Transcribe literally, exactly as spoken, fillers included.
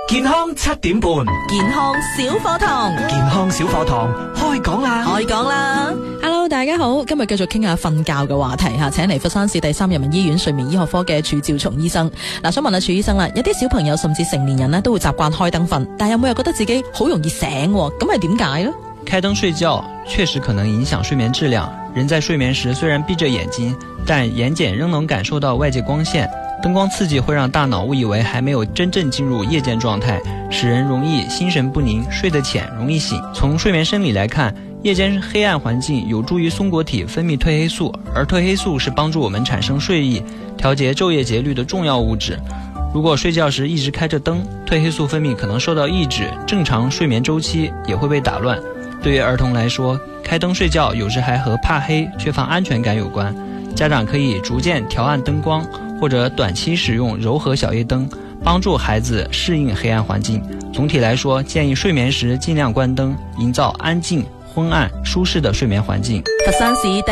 健康七點半， 健康小課堂， 健康小課堂開講啦， 開講啦 ！Hello， 大家好，今日繼續傾下瞓覺嘅話題吓，請嚟佛山市第三人民醫院睡眠醫學科嘅褚兆松醫生。嗱，想問下褚醫生啦，有啲小朋友甚至成年人呢都會習慣開燈瞓，但有冇又覺得自己好容易醒？咁係點解呢？ 開燈睡覺確實可能影響睡眠質量。人在睡眠時雖然閉着眼睛，但眼瞼仍能感受到外界光線。燈光刺激會讓大腦誤以為還沒有真正進入夜間狀態，使人容易心神不寧，睡得淺，容易醒。從睡眠生理來看，夜間黑暗環境有助於松果體分泌褪黑素，而褪黑素是幫助我們產生睡意、調節晝夜節律的重要物質。如果睡覺時一直開着燈，褪黑素分泌可能受到抑制，正常睡眠週期也會被打亂。對於兒童來說，開燈睡覺有時還和怕黑、缺乏安全感有關。家長可以逐漸調暗燈光，或者短期使用柔和小夜燈，幫助孩子適應黑暗環境。總體來說，建議睡眠時盡量關燈，營造安靜、昏暗、舒適的睡眠環境。 佛山市